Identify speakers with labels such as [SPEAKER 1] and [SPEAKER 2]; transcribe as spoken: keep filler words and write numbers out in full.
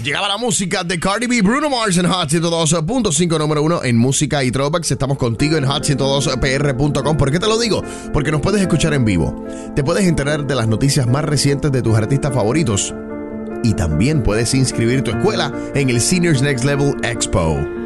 [SPEAKER 1] Llegaba la música de Cardi B, Bruno Mars en Hot ciento dos punto cinco, número uno en música y throwbacks. Estamos contigo en hot ciento dos p r punto com. ¿Por qué te lo digo? Porque nos puedes escuchar en vivo. Te puedes enterar de las noticias más recientes de tus artistas favoritos. Y también puedes inscribir tu escuela en el Seniors Next Level Expo.